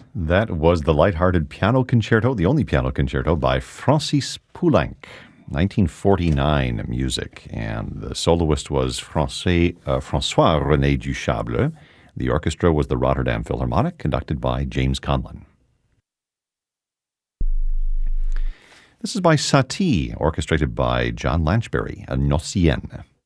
That was the lighthearted piano concerto, the only piano concerto by Francis Poulenc, 1949 music. And the soloist was François-René Duchable. The orchestra was the Rotterdam Philharmonic, conducted by James Conlon. This is by Satie, orchestrated by John Lanchbery, a Nocienne.